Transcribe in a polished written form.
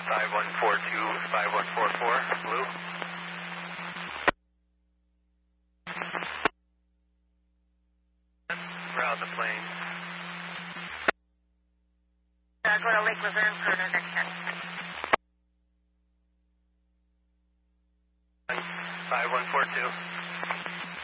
5142, 5144, blue. Route the plane. Go to Lake Luzerne for the next 10. 5142.